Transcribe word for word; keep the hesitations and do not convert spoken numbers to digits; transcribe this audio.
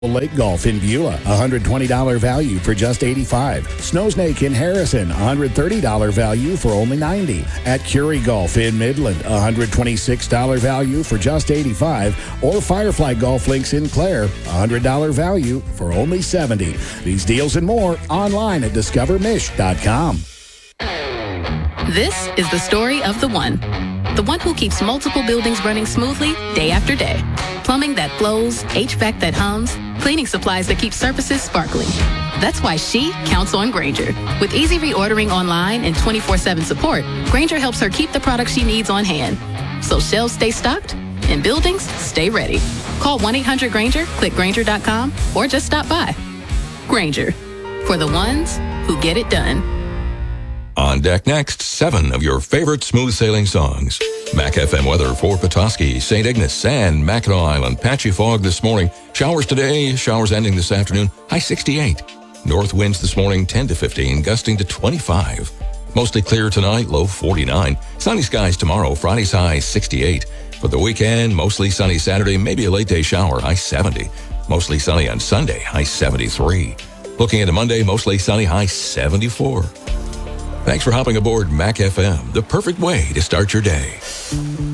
Lake Golf in Beulah, one hundred twenty dollars value for just eighty-five dollars. Snowsnake in Harrison, one hundred thirty dollars value for only ninety dollars. At Curie Golf in Midland, one hundred twenty-six dollars value for just eighty-five dollars. Or Firefly Golf Links in Clare, one hundred dollars value for only seventy dollars. These deals and more online at discover mish dot com. This is the story of the one. The one who keeps multiple buildings running smoothly day after day. Plumbing that flows, H V A C that hums, cleaning supplies that keep surfaces sparkling. That's why she counts on Grainger. With easy reordering online and twenty-four seven support, Grainger helps her keep the products she needs on hand. So shelves stay stocked and buildings stay ready. Call one eight hundred Grainger, click Grainger dot com, or just stop by. Grainger, for the ones who get it done. On deck next, seven of your favorite smooth sailing songs. Mac F M weather for Petoskey, Saint Ignace, and Mackinac Island. Patchy fog this morning. Showers today, showers ending this afternoon. High sixty-eight. North winds this morning ten to fifteen, gusting to twenty-five. Mostly clear tonight, low forty-nine. Sunny skies tomorrow, Friday's high sixty-eight. For the weekend, mostly sunny Saturday, maybe a late day shower, high seventy. Mostly sunny on Sunday, high seventy-three. Looking into Monday, mostly sunny, high seventy-four. Thanks for hopping aboard Mac F M, the perfect way to start your day.